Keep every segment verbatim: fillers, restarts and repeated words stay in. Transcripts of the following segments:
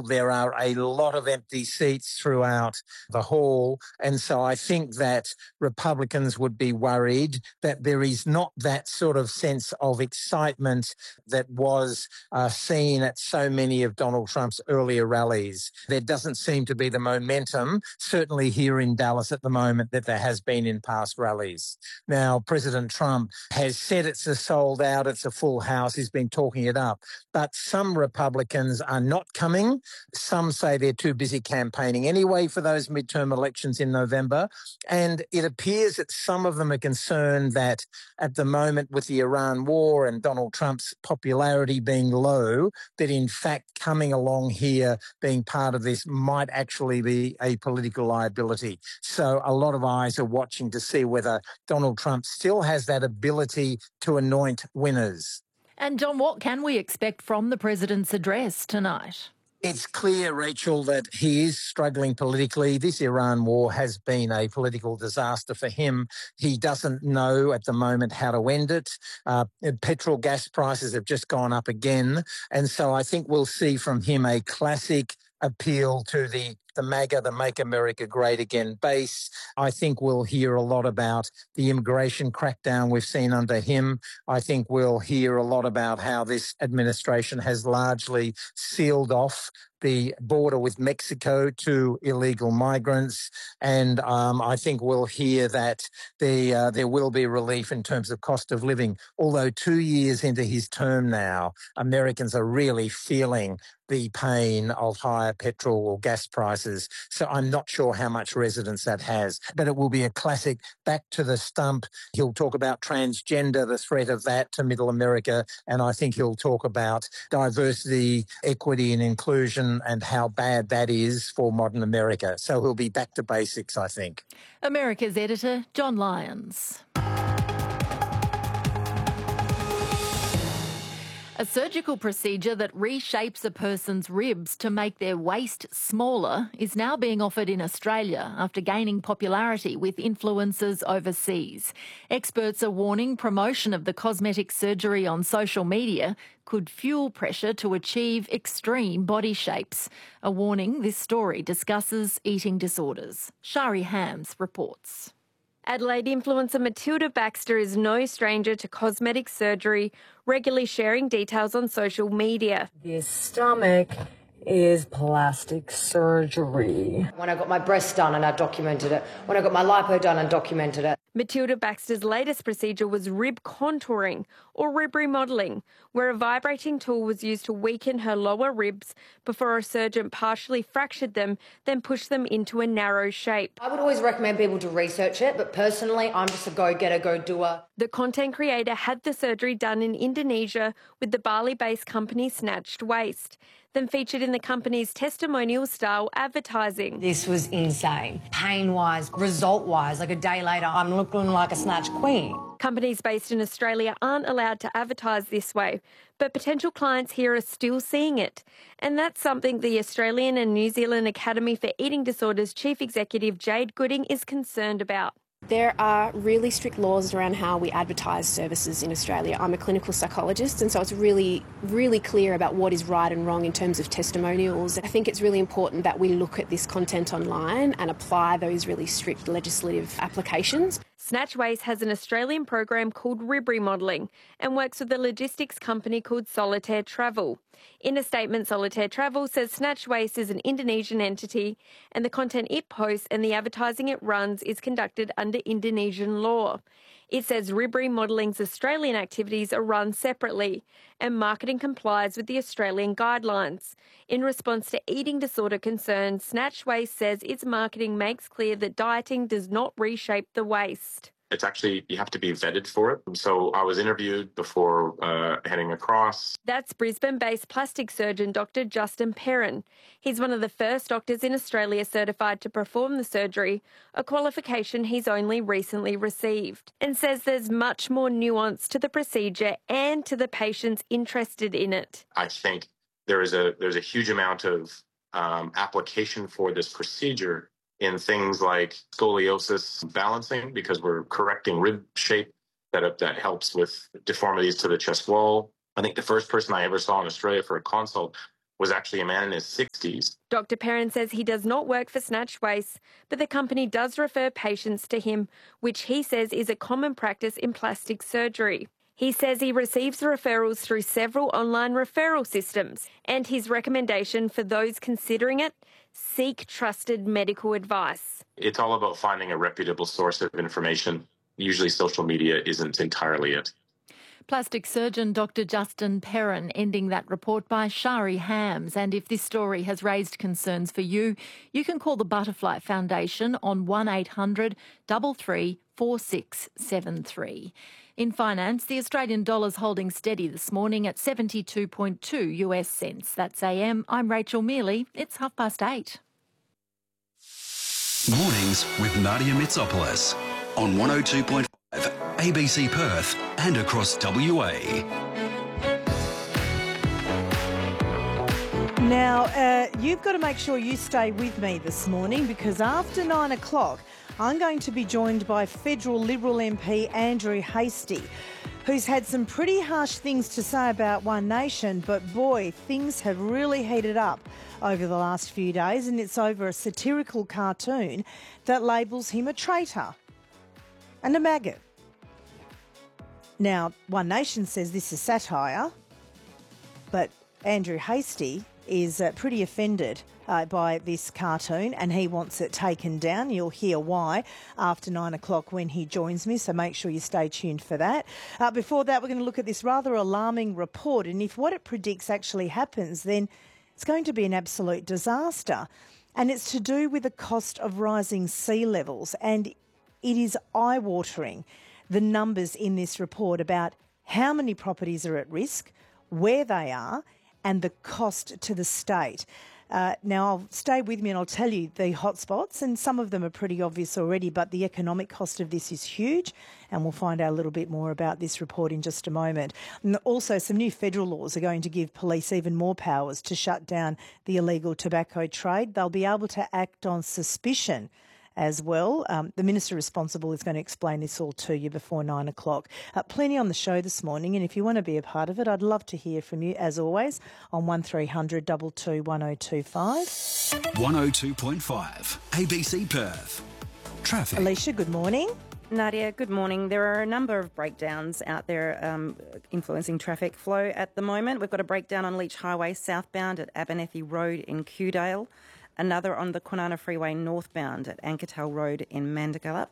Rachel, there are a lot of empty seats throughout the hall. And so I think that Republicans would be worried that there is not that sort of sense of excitement that was uh, seen at so many of Donald Trump's earlier rallies. There doesn't seem to be the momentum, certainly here in Dallas at the moment, that there has been in past rallies. Now, President Trump has said it's a sold out, it's a full house, he's been talking it up. But some Republicans are not coming. Some say they're too busy campaigning anyway for those midterm elections in November. And it appears that some of them are concerned that at the moment with the Iran war and Donald Trump's popularity being low, that in fact coming along here, being part of this might actually be a political liability. So a lot of eyes are watching to see whether Donald Trump still has that ability to anoint winners. And John, what can we expect from the president's address tonight? It's clear, Rachel, that he is struggling politically. This Iran war has been a political disaster for him. He doesn't know at the moment how to end it. Uh, petrol gas prices have just gone up again. And so I think we'll see from him a classic appeal to the, the MAGA, the Make America Great Again base. I think we'll hear a lot about the immigration crackdown we've seen under him. I think we'll hear a lot about how this administration has largely sealed off the border with Mexico to illegal migrants. And um, I think we'll hear that the, uh, there will be relief in terms of cost of living. Although two years into his term now, Americans are really feeling the pain of higher petrol or gas prices. So I'm not sure how much resonance that has, but it will be a classic back to the stump. He'll talk about transgender, the threat of that to middle America. And I think he'll talk about diversity, equity and inclusion and how bad that is for modern America. So he'll be back to basics, I think. America's editor, John Lyons. A surgical procedure that reshapes a person's ribs to make their waist smaller is now being offered in Australia after gaining popularity with influencers overseas. Experts are warning promotion of the cosmetic surgery on social media could fuel pressure to achieve extreme body shapes. A warning this story discusses eating disorders. Shari Hams reports. Adelaide influencer Matilda Baxter is no stranger to cosmetic surgery, regularly sharing details on social media. This stomach is plastic surgery. When I got my breast done and I documented it. When I got my lipo done and documented it. Matilda Baxter's latest procedure was rib contouring or rib remodelling, where a vibrating tool was used to weaken her lower ribs before a surgeon partially fractured them, then pushed them into a narrow shape. I would always recommend people to research it, but personally, I'm just a go-getter, go-doer. The content creator had the surgery done in Indonesia with the Bali-based company Snatched Waist, then featured in the company's testimonial-style advertising. This was insane. Pain-wise, result-wise, like a day later, I'm looking like a snatch queen. Companies based in Australia aren't allowed to advertise this way, but potential clients here are still seeing it. And that's something the Australian and New Zealand Academy for Eating Disorders Chief Executive Jade Gooding is concerned about. There are really strict laws around how we advertise services in Australia. I'm a clinical psychologist, and so it's really, really clear about what is right and wrong in terms of testimonials. I think it's really important that we look at this content online and apply those really strict legislative applications. Snatch Waist has an Australian program called Rib Remodelling and works with a logistics company called Solitaire Travel. In a statement, Solitaire Travel says Snatch Waist is an Indonesian entity and the content it posts and the advertising it runs is conducted under Indonesian law. It says Rib Remodelling's Australian activities are run separately and marketing complies with the Australian guidelines. In response to eating disorder concerns, Snatch Waist says its marketing makes clear that dieting does not reshape the waist. It's actually, you have to be vetted for it. So I was interviewed before uh, heading across. That's Brisbane-based plastic surgeon Doctor Justin Perrin. He's one of the first doctors in Australia certified to perform the surgery, a qualification he's only recently received, and says there's much more nuance to the procedure and to the patients interested in it. I think there is a there's a huge amount of um, application for this procedure in things like scoliosis balancing, because we're correcting rib shape that, that helps with deformities to the chest wall. I think the first person I ever saw in Australia for a consult was actually a man in his sixties. Doctor Perrin says he does not work for Snatch Waste, but the company does refer patients to him, which he says is a common practice in plastic surgery. He says he receives referrals through several online referral systems, and his recommendation for those considering it, seek trusted medical advice. It's all about finding a reputable source of information. Usually social media isn't entirely it. Plastic surgeon Doctor Justin Perrin ending that report by Shari Hams. And if this story has raised concerns for you, you can call the Butterfly Foundation on one eight hundred, three three, four six seven three. In finance, the Australian dollar's holding steady this morning at seventy-two point two US cents. That's A M. I'm Rachel Mealy. It's half past eight. Mornings with Nadia Mitsopoulos on one oh two point five A B C Perth and across W A. Now, uh, you've got to make sure you stay with me this morning because after nine o'clock, I'm going to be joined by federal Liberal M P Andrew Hastie, who's had some pretty harsh things to say about One Nation, but boy, things have really heated up over the last few days, and it's over a satirical cartoon that labels him a traitor and a maggot. Now, One Nation says this is satire, but Andrew Hastie is uh, pretty offended uh, by this cartoon and he wants it taken down. You'll hear why after nine o'clock when he joins me, so make sure you stay tuned for that. Uh, before that, we're going to look at this rather alarming report, and if what it predicts actually happens, then it's going to be an absolute disaster. And it's to do with the cost of rising sea levels, and it is eye-watering, the numbers in this report about how many properties are at risk, where they are, and the cost to the state. Uh, now, I'll stay with me and I'll tell you the hotspots, and some of them are pretty obvious already, but the economic cost of this is huge, and we'll find out a little bit more about this report in just a moment. And also, some new federal laws are going to give police even more powers to shut down the illegal tobacco trade. They'll be able to act on suspicion as well. Um, the Minister responsible is going to explain this all to you before nine o'clock. Uh, plenty on the show this morning, and if you want to be a part of it, I'd love to hear from you, as always, on one three hundred, two two, one oh two five. one oh two point five A B C Perth. Traffic. Alicia, good morning. Nadia, good morning. There are a number of breakdowns out there um, influencing traffic flow at the moment. We've got a breakdown on Leach Highway southbound at Abernethy Road in Kewdale, another on the Kwinana Freeway northbound at Ankertal Road in Mandagallup,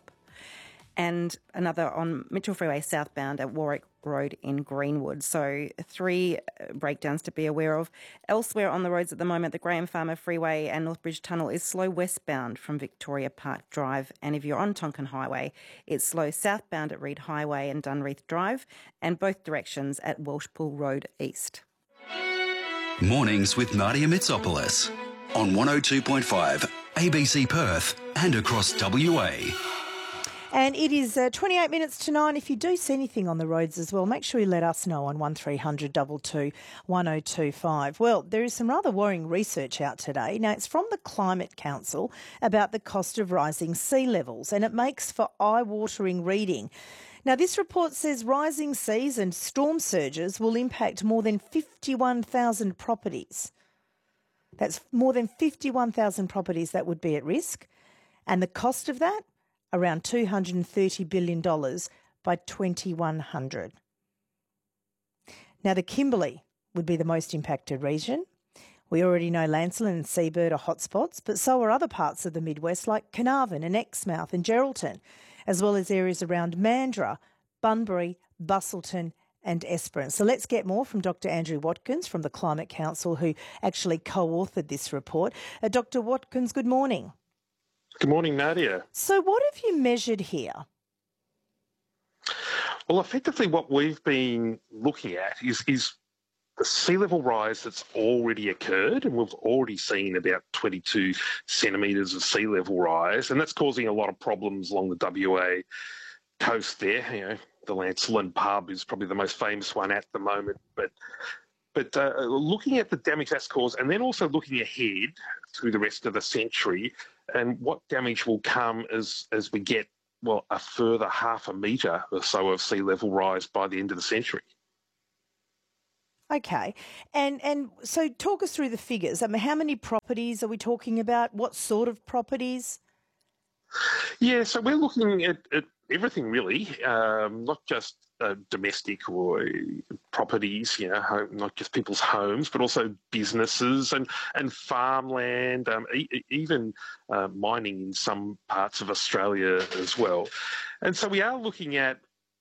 and another on Mitchell Freeway southbound at Warwick Road in Greenwood. So three breakdowns to be aware of. Elsewhere on the roads at the moment, the Graham Farmer Freeway and Northbridge Tunnel is slow westbound from Victoria Park Drive. And if you're on Tonkin Highway, it's slow southbound at Reed Highway and Dunreath Drive, and both directions at Welshpool Road East. Mornings with Nadia Mitsopoulos on one oh two point five A B C Perth and across W A. And it is uh, twenty-eight minutes to nine. If you do see anything on the roads as well, make sure you let us know on one three hundred, two two, one oh two five. Well, there is some rather worrying research out today. Now, it's from the Climate Council about the cost of rising sea levels, and it makes for eye-watering reading. Now, this report says rising seas and storm surges will impact more than fifty-one thousand properties. That's more than fifty-one thousand properties that would be at risk. And the cost of that, around two hundred thirty billion dollars by twenty-one hundred. Now, the Kimberley would be the most impacted region. We already know Lancelin and Seabird are hotspots, but so are other parts of the Midwest like Carnarvon and Exmouth and Geraldton, as well as areas around Mandurah, Bunbury, Busselton and Esperance. So let's get more from Doctor Andrew Watkins from the Climate Council, who actually co-authored this report. Uh, Doctor Watkins, good morning. Good morning, Nadia. So what have you measured here? Well, effectively what we've been looking at is, is the sea level rise that's already occurred, and we've already seen about twenty-two centimetres of sea level rise, and that's causing a lot of problems along the W A coast there. You know, the Lancelin pub is probably the most famous one at the moment, but but uh, looking at the damage that's caused, and then also looking ahead through the rest of the century, and what damage will come as as we get, well, a further half a metre or so of sea level rise by the end of the century. Okay. And and so talk us through the figures. I mean, how many properties are we talking about? What sort of properties? Yeah, so we're looking at, at everything really, um, not just uh, domestic or uh, properties, you know, home, not just people's homes, but also businesses and, and farmland, um, e- even uh, mining in some parts of Australia as well. And so we are looking at,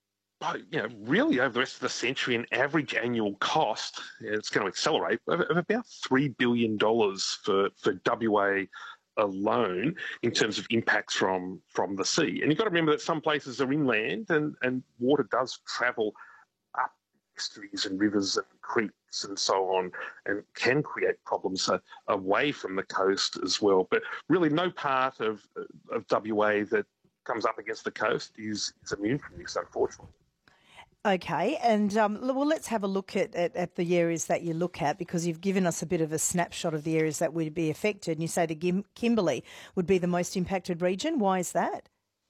you know, really over the rest of the century, an average annual cost, it's going to accelerate, of, of about three billion dollars for, for W A alone in terms of impacts from from the sea. And you've got to remember that some places are inland and, and water does travel up estuaries and rivers and creeks and so on and can create problems uh, away from the coast as well. But really no part of, of W A that comes up against the coast is, is immune from this, unfortunately. Okay, and um, well, let's have a look at, at, at the areas that you look at, because you've given us a bit of a snapshot of the areas that would be affected. And you say the Gim- Kimberley would be the most impacted region. Why is that?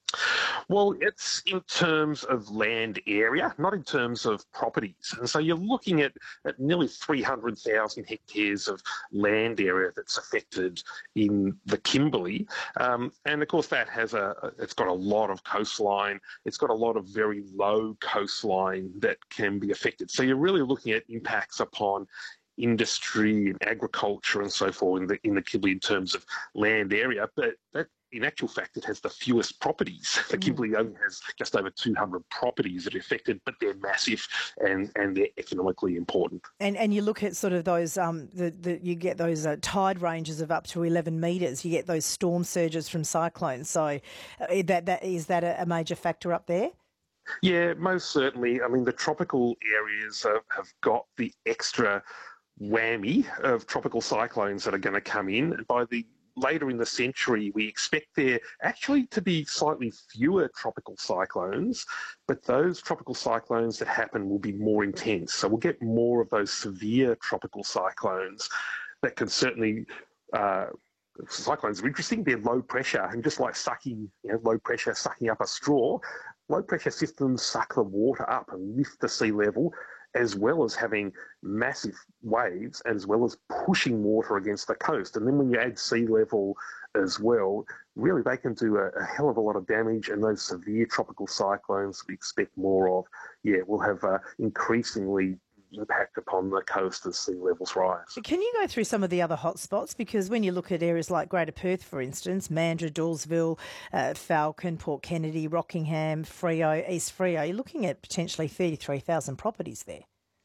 Well, it's in terms of land area, not in terms of properties. And so you're looking at, at nearly three hundred thousand hectares of land area that's affected in the Kimberley. Um, and of course, that has a, it's got a lot of coastline. It's got a lot of very low coastline that can be affected. So you're really looking at impacts upon industry and agriculture and so forth in the, in the Kimberley in terms of land area. But that, in actual fact, it has the fewest properties. The Kimberley only has just over two hundred properties that are affected, but they're massive and, and they're economically important. And and you look at sort of those, um, the, the you get those uh, tide ranges of up to eleven metres. You get those storm surges from cyclones. So uh, that that is that a, a major factor up there? Yeah, most certainly. I mean, the tropical areas uh, have got the extra whammy of tropical cyclones that are going to come in. By the later in the century, we expect there actually to be slightly fewer tropical cyclones, but those tropical cyclones that happen will be more intense. So we'll get more of those severe tropical cyclones that can certainly, uh, cyclones are interesting, they're low pressure, and just like sucking, you know, low pressure, sucking up a straw, low pressure systems suck the water up and lift the sea level, as well as having massive waves, as well as pushing water against the coast. And then when you add sea level as well, really they can do a, a hell of a lot of damage. And those severe tropical cyclones we expect more of, yeah, will have uh, increasingly impact upon the coast as sea levels rise. Can you go through some of the other hotspots? Because when you look at areas like Greater Perth, for instance, Mandurah, Dawesville, uh, Falcon, Port Kennedy, Rockingham, Freo, East Freo, you're looking at potentially thirty-three thousand properties there.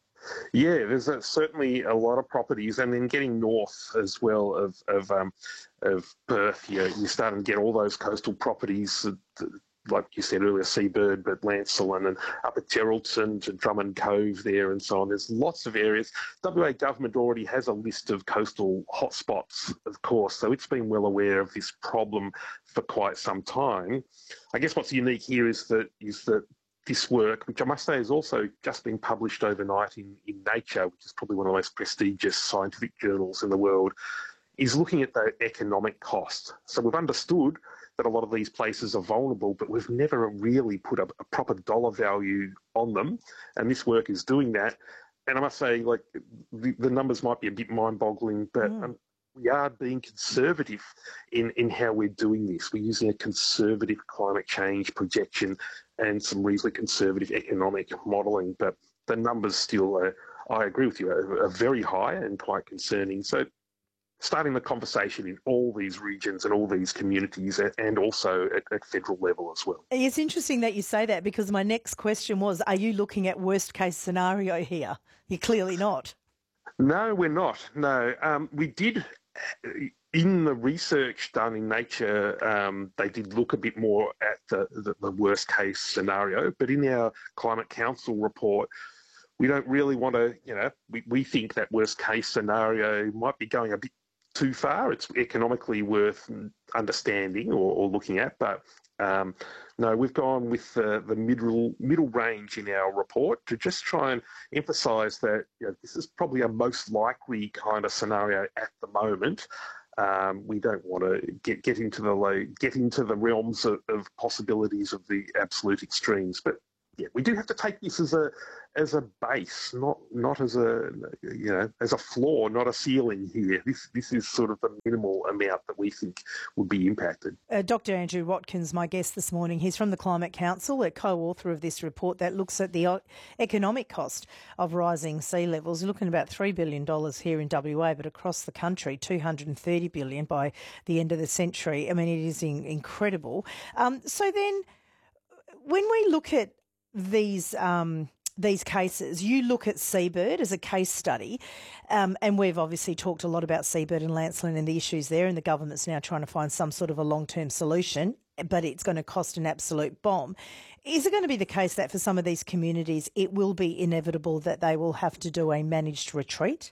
Yeah, there's a, certainly a lot of properties, and then getting north as well of of, um, of Perth, you know, you're starting to get all those coastal properties, uh, like you said earlier, Seabird, but Lancelin and up at Geraldton to Drummond Cove there and so on. There's lots of areas. W A government already has a list of coastal hotspots, of course, so it's been well aware of this problem for quite some time. I guess what's unique here is that is that this work, which I must say has also just been published overnight in, in Nature, which is probably one of the most prestigious scientific journals in the world, is looking at the economic cost. So we've understood that a lot of these places are vulnerable, but we've never really put a, a proper dollar value on them. And this work is doing that. And I must say, like, the, the numbers might be a bit mind-boggling, but mm. um, we are being conservative in, in how we're doing this. We're using a conservative climate change projection and some reasonably conservative economic modelling. But the numbers still, are, I agree with you, are, are very high and quite concerning. So starting the conversation in all these regions and all these communities, and also at, at federal level as well. It's interesting that you say that, because my next question was, are you looking at worst case scenario here? You're clearly not. No, we're not. No, um, we did, in the research done in Nature, um, they did look a bit more at the, the, the worst case scenario, but in our Climate Council report, we don't really want to, you know, we, we think that worst case scenario might be going a bit too far. It's economically worth understanding or, or looking at, but um, no, we've gone with uh, the middle middle range in our report to just try and emphasise that, you know, this is probably a most likely kind of scenario at the moment. Um, we don't want to get get into the low, get into the realms of, of possibilities of the absolute extremes, but yeah, we do have to take this as a as a base, not not as a you know as a floor, not a ceiling here. This this is sort of the minimal amount that we think would be impacted. Uh, Doctor Andrew Watkins, my guest this morning. He's from the Climate Council, a co-author of this report that looks at the economic cost of rising sea levels. You're looking at about three billion dollars here in W A, but across the country, two hundred thirty billion dollars by the end of the century. I mean, it is in, incredible. Um, so then, when we look at these um, these cases, you look at Seabird as a case study, um, and we've obviously talked a lot about Seabird and Lancelin and the issues there, and the government's now trying to find some sort of a long-term solution, but it's going to cost an absolute bomb. Is it going to be the case that for some of these communities it will be inevitable that they will have to do a managed retreat?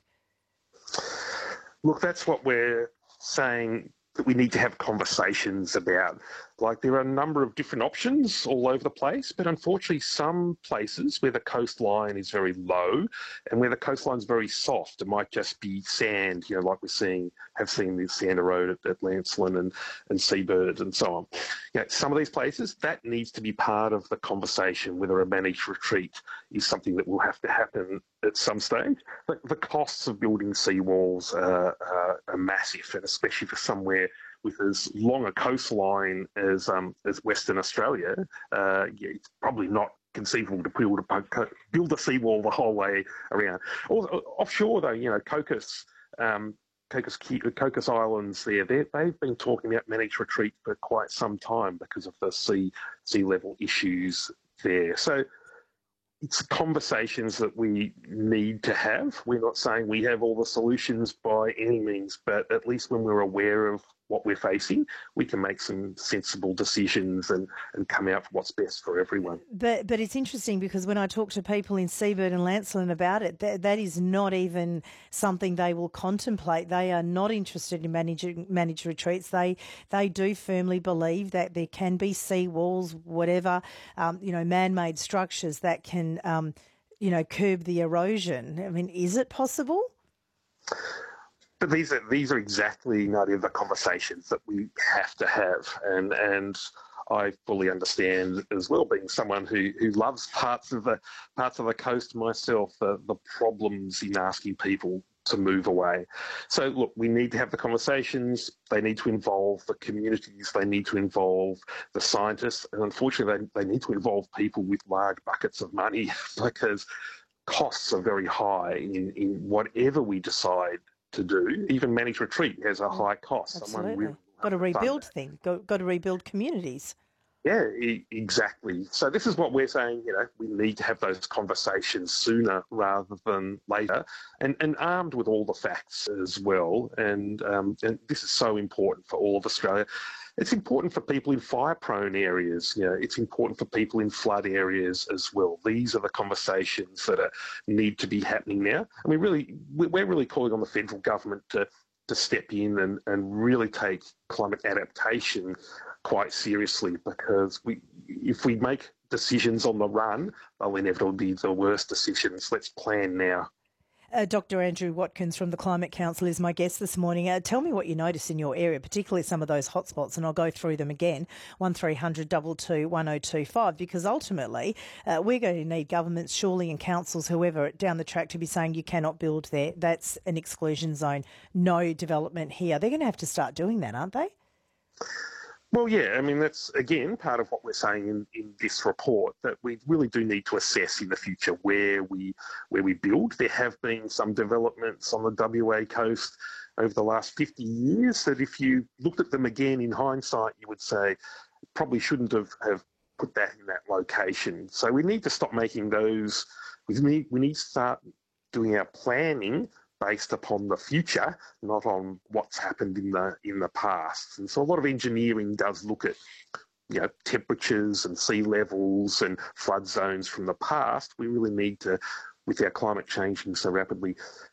Look, that's what we're saying that we need to have conversations about. Like, there are a number of different options all over the place, but unfortunately some places where the coastline is very low and where the coastline is very soft, it might just be sand, you know, like we're seeing, have seen the sand erode at, at Lancelin and, and Seabird and so on. You know, some of these places, that needs to be part of the conversation, whether a managed retreat is something that will have to happen at some stage. The, the costs of building seawalls are, are, are massive, and especially for somewhere with as long a coastline as um, as Western Australia, uh, yeah, it's probably not conceivable to build a, build a seawall the whole way around. Also, offshore, though, you know, Cocos, um, Cocos, Cocos Islands there, they've been talking about managed retreat for quite some time because of the sea sea level issues there. So it's conversations that we need to have. We're not saying we have all the solutions by any means, but at least when we're aware of what we're facing, we can make some sensible decisions and, and come out for what's best for everyone. But but it's interesting because when I talk to people in Seabird and Lancelin about it, that, that is not even something they will contemplate. They are not interested in managing managed retreats. They they do firmly believe that there can be sea walls, whatever, um, you know, man-made structures that can, um, you know, curb the erosion. I mean, is it possible? But these are these are exactly, Nadia, the conversations that we have to have, and and I fully understand as well, being someone who, who loves parts of the parts of the coast myself, the, the problems in asking people to move away. So look, we need to have the conversations. They need to involve the communities. They need to involve the scientists, and unfortunately, they, they need to involve people with large buckets of money because costs are very high in, in whatever we decide to do. Even managed retreat has a high cost. Absolutely. Someone got to rebuild things. Got, got to rebuild communities. Yeah, e- exactly. So this is what we're saying, you know, we need to have those conversations sooner rather than later, and, and armed with all the facts as well. And, um, and this is so important for all of Australia. It's important for people in fire-prone areas. You know, it's important for people in flood areas as well. These are the conversations that are, need to be happening now. And we really, we're really calling on the federal government to to step in and, and really take climate adaptation quite seriously, because we, if we make decisions on the run, they'll inevitably be the worst decisions. Let's plan now. Uh, Doctor Andrew Watkins from the Climate Council is my guest this morning. Uh, tell me what you notice in your area, particularly some of those hotspots, and I'll go through them again, one three hundred two two one oh two five, because ultimately uh, we're going to need governments, surely, and councils, whoever, down the track to be saying you cannot build there. That's an exclusion zone. No development here. They're going to have to start doing that, aren't they? Well, yeah, I mean, that's, again, part of what we're saying in, in this report, that we really do need to assess in the future where we where we build. There have been some developments on the W A coast over the last fifty years that if you looked at them again in hindsight, you would say probably shouldn't have, have put that in that location. So we need to stop making those, we need, we need to start doing our planning based upon the future, not on what's happened in the in the past. And so a lot of engineering does look at, you know, temperatures and sea levels and flood zones from the past. We really need to, with our climate changing so rapidly,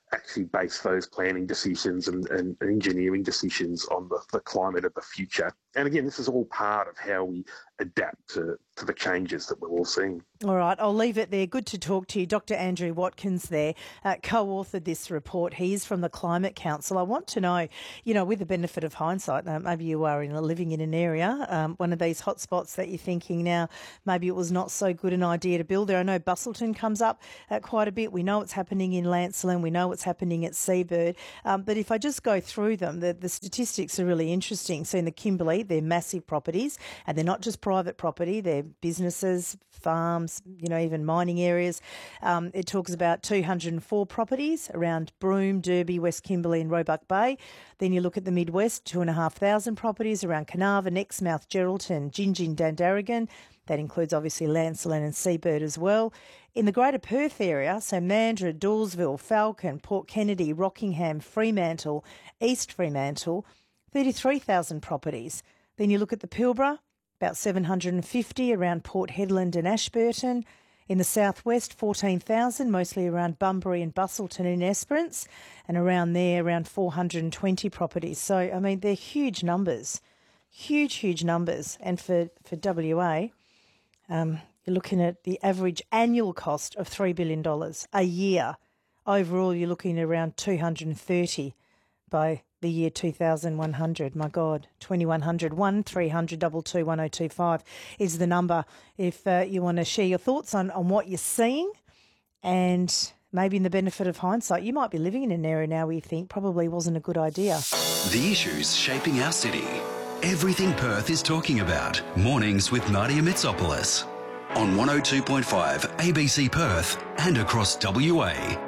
actually base those planning decisions and, and engineering decisions on the, the climate of the future. And again, this is all part of how we adapt to, to the changes that we're all seeing. All right, I'll leave it there. Good to talk to you. Doctor Andrew Watkins there, uh, co-authored this report. He is from the Climate Council. I want to know, you know, with the benefit of hindsight, uh, maybe you are in a, living in an area, um, one of these hotspots that you're thinking now, maybe it was not so good an idea to build there. I know Busselton comes up uh, quite a bit. We know what's happening in Lancelin. We know what's happening at Seabird. Um, but if I just go through them, the, the statistics are really interesting. So in the Kimberley, they're massive properties, and they're not just private property, they're businesses, farms, you know, even mining areas. Um, it talks about two hundred four properties around Broome, Derby, West Kimberley and Roebuck Bay. Then you look at the Midwest, two and a half thousand properties around Carnarvon, Exmouth, Geraldton, Gingin, Dandaragan. That includes obviously Lancelin and Seabird as well. In the Greater Perth area, so Mandurah, Dawesville, Falcon, Port Kennedy, Rockingham, Fremantle, East Fremantle, thirty-three thousand properties. Then you look at the Pilbara, about seven hundred fifty around Port Hedland and Ashburton. In the southwest, fourteen thousand, mostly around Bunbury and Busselton and Esperance, and around there, around four hundred twenty properties. So, I mean, they're huge numbers, huge, huge numbers. And for, for W A, um, you're looking at the average annual cost of three billion dollars a year. Overall, you're looking at around two hundred thirty by the year two thousand one hundred. My God, twenty-one hundred, one three hundred two two one oh two five is the number if uh, you want to share your thoughts on, on what you're seeing, and maybe in the benefit of hindsight, you might be living in an area now where you think probably wasn't a good idea. The issues shaping our city. Everything Perth is talking about. Mornings with Nadia Mitsopoulos on one oh two point five A B C Perth and across W A.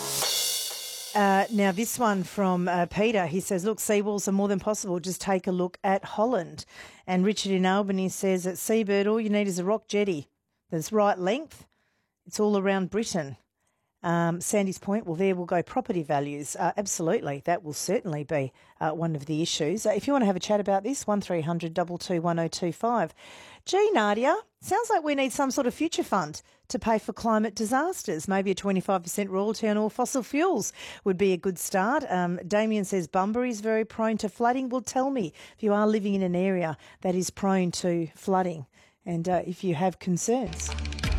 Uh, now, this one from uh, Peter, he says, look, seawalls are more than possible. Just take a look at Holland. And Richard in Albany says, at Seabird, all you need is a rock jetty that's right length. It's all around Britain. Um, Sandy's point, well, there will go property values. Uh, absolutely, that will certainly be uh, one of the issues. Uh, if you want to have a chat about this, one three hundred two two one oh two five. Gee, Nadia, sounds like we need some sort of future fund to pay for climate disasters. Maybe a twenty-five percent royalty on all fossil fuels would be a good start. Um, Damien says Bunbury is very prone to flooding. Well, tell me if you are living in an area that is prone to flooding and uh, if you have concerns.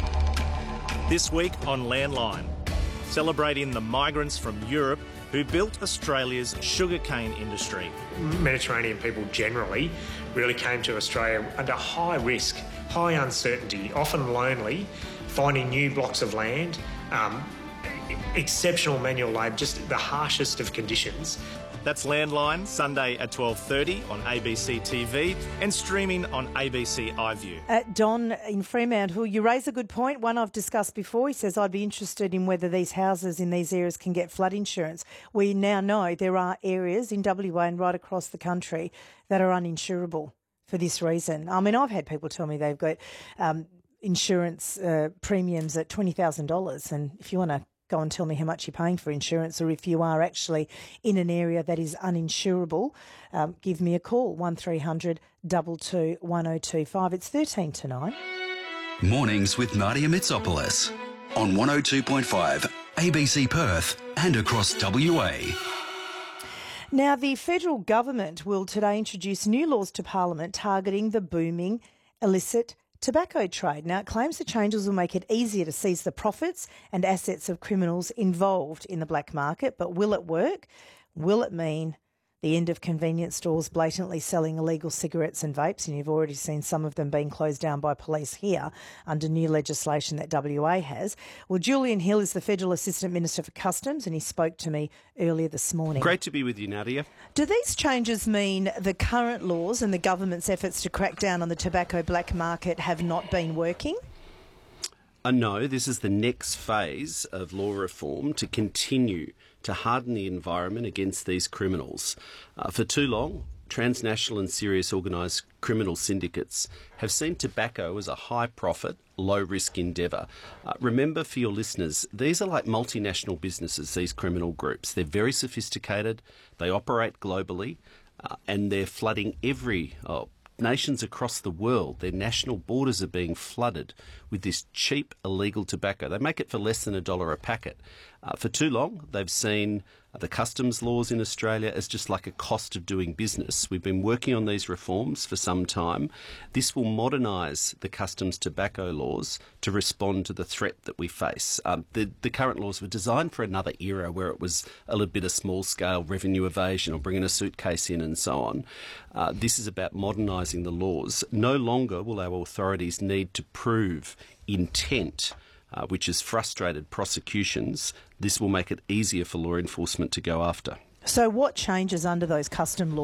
This week on Landline, celebrating the migrants from Europe who built Australia's sugarcane industry. Mediterranean people generally really came to Australia under high risk, high uncertainty, often lonely, finding new blocks of land, um, exceptional manual labour, just the harshest of conditions. That's Landline, Sunday at twelve thirty on A B C T V and streaming on A B C iView. Uh, Don in Fremantle, you raise a good point, one I've discussed before. He says, I'd be interested in whether these houses in these areas can get flood insurance. We now know there are areas in W A and right across the country that are uninsurable for this reason. I mean, I've had people tell me they've got um, insurance uh, premiums at twenty thousand dollars, and if you want to go and tell me how much you're paying for insurance, or if you are actually in an area that is uninsurable, um, give me a call, one three hundred two two one oh two five. It's thirteen to nine. Mornings with Nadia Mitsopoulos on one oh two point five A B C Perth and across W A. Now, the federal government will today introduce new laws to Parliament targeting the booming illicit tobacco trade. Now, it claims the changes will make it easier to seize the profits and assets of criminals involved in the black market. But will it work? Will it mean the end of convenience stores blatantly selling illegal cigarettes and vapes? And you've already seen some of them being closed down by police here under new legislation that W A has. Well, Julian Hill is the Federal Assistant Minister for Customs, and he spoke to me earlier this morning. Great to be with you, Nadia. Do these changes mean the current laws and the government's efforts to crack down on the tobacco black market have not been working? Uh, no, this is the next phase of law reform to continue to harden the environment against these criminals. Uh, for too long, transnational and serious organised criminal syndicates have seen tobacco as a high-profit, low-risk endeavour. Uh, remember, for your listeners, these are like multinational businesses, these criminal groups. They're very sophisticated, they operate globally, uh, and they're flooding every... Oh, nations across the world, their national borders are being flooded with this cheap, illegal tobacco. They make it for less than a dollar a packet. Uh, for too long, they've seen the customs laws in Australia as just like a cost of doing business. We've been working on these reforms for some time. This will modernise the customs tobacco laws to respond to the threat that we face. Um, the, the current laws were designed for another era where it was a little bit of small-scale revenue evasion or bringing a suitcase in and so on. Uh, this is about modernising the laws. No longer will our authorities need to prove intent, Uh, which has frustrated prosecutions. This will make it easier for law enforcement to go after. So what changes under those custom laws?